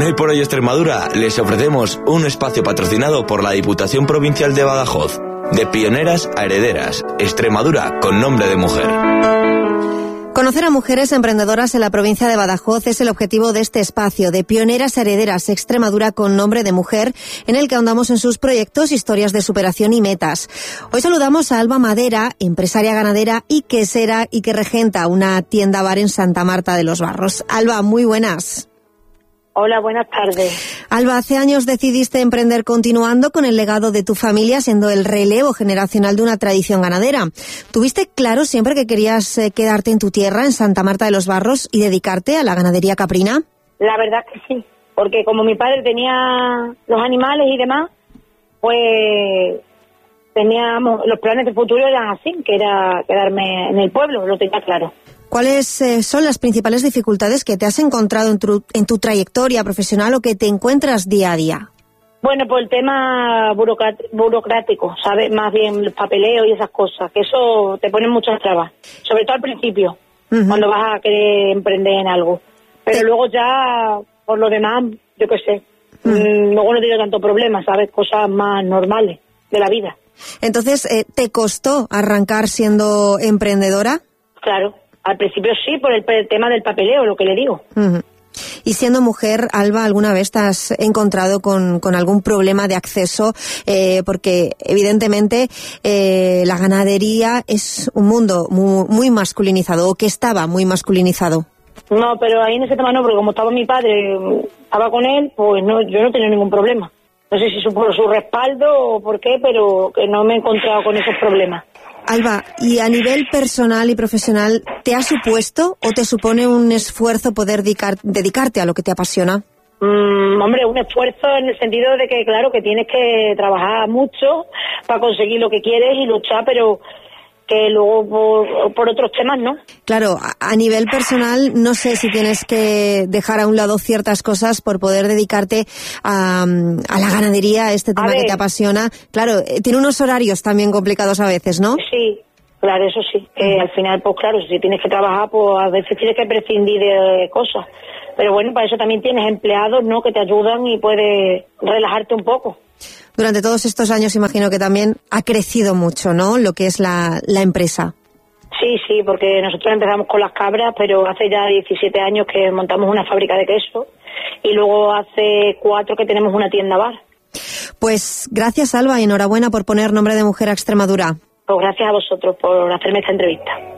Hoy por Hoy Extremadura les ofrecemos un espacio patrocinado por la Diputación Provincial de Badajoz. De pioneras a herederas, Extremadura con nombre de mujer. Conocer a mujeres emprendedoras en la provincia de Badajoz es el objetivo de este espacio, de pioneras a herederas, Extremadura con nombre de mujer, en el que ahondamos en sus proyectos, historias de superación y metas. Hoy saludamos a Alba Madera, empresaria ganadera y quesera y que regenta una tienda-bar en Santa Marta de los Barros. Alba, muy buenas. Hola, buenas tardes. Alba, hace años decidiste emprender continuando con el legado de tu familia, siendo el relevo generacional de una tradición ganadera. ¿Tuviste claro siempre que querías quedarte en tu tierra, en Santa Marta de los Barros, y dedicarte a la ganadería caprina? La verdad que sí, porque como mi padre tenía los animales y demás, pues teníamos los planes de futuro eran así, que era quedarme en el pueblo, lo tenía claro. ¿Cuáles son las principales dificultades que te has encontrado en tu trayectoria profesional o que te encuentras día a día? Bueno, pues el tema burocrático, ¿sabes? Más bien los papeleos y esas cosas, que eso te pone muchas trabas, sobre todo al principio, cuando vas a querer emprender en algo. Pero luego ya, por lo demás, yo qué sé, luego no tiene tanto problema, ¿sabes? Cosas más normales de la vida. Entonces, ¿te costó arrancar siendo emprendedora? Claro. Al principio sí, por el tema del papeleo, lo que le digo. Y siendo mujer, Alba, ¿alguna vez te has encontrado con algún problema de acceso? Porque evidentemente la ganadería es un mundo muy masculinizado, o que estaba muy masculinizado. No, pero ahí en ese tema no, porque como estaba mi padre, estaba con él, pues no, yo no tenía ningún problema. No sé si por su respaldo o por qué, pero que no me he encontrado con esos problemas. Alba, ¿y a nivel personal y profesional te ha supuesto o te supone un esfuerzo poder dedicarte a lo que te apasiona? Hombre, un esfuerzo en el sentido de que, claro, que tienes que trabajar mucho para conseguir lo que quieres y luchar, pero que luego por otros temas, ¿no? Claro, a nivel personal no sé si tienes que dejar a un lado ciertas cosas por poder dedicarte a la ganadería, a este tema que te apasiona. Claro, tiene unos horarios también complicados a veces, ¿no? Sí, claro, eso sí. Al final, pues claro, si tienes que trabajar, pues a veces tienes que prescindir de cosas. Pero bueno, para eso también tienes empleados, ¿no?, que te ayudan y puedes relajarte un poco. Durante todos estos años imagino que también ha crecido mucho, ¿no?, lo que es la empresa. Sí, porque nosotros empezamos con las cabras, pero hace ya 17 años que montamos una fábrica de queso y luego hace 4 que tenemos una tienda bar. Pues gracias, Alba, y enhorabuena por poner nombre de mujer a Extremadura. Pues gracias a vosotros por hacerme esta entrevista.